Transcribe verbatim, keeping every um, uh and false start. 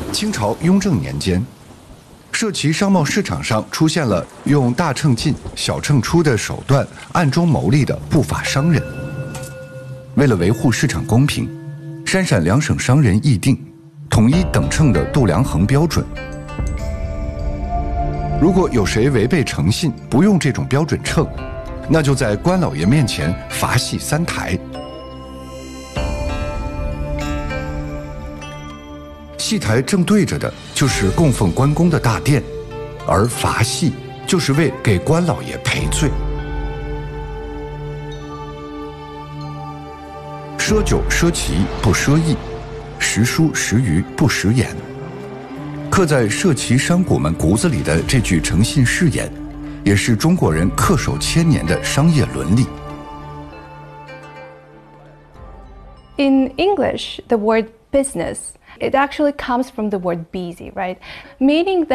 清朝雍正年间，社旗商贸市场上出现了用大秤进、小秤出的手段暗中牟利的不法商人。为了维护市场公平，山陕两省商人议定统一等秤的度量衡标准。如果有谁违背诚信，不用这种标准秤，那就在官老爷面前罚戏三台。戏台正对着的就是供奉关公的大殿，而罚戏就是为给关老爷赔罪。赊酒赊旗不赊义，识书识鱼不识言。刻在社旗商贾们骨子里的这句诚信誓言，也是中国人恪守千年的商业伦理。 In English, the word business, it actually comes from the word busy, right? Meaning that